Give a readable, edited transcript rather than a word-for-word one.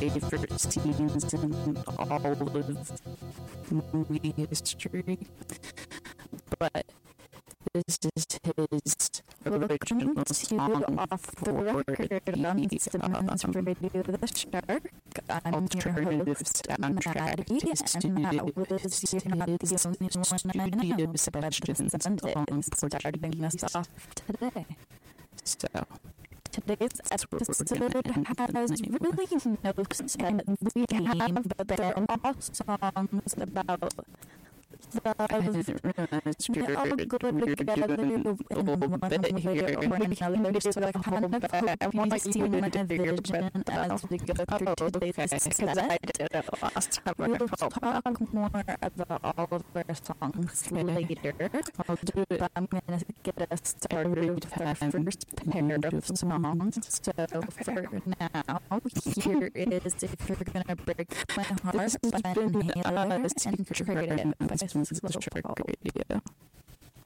favorite scenes in all of movie history. But this is his original song off the record on Simmons Radio The Shark. I'm your host, Maddie, and that was the only one I know Sebastian Sundays starting us off today. So today's episode has really no set theme, but there are all songs about love. They all go together in one way or another, so I kind of hope you see my vision as we go through today's set. We'll talk more about all of our songs later, but I'm going to get us started with our first pair of songs. So for now, here is If You're Gonna Break My Heart by Van Halen and Trigger by Shark Radio.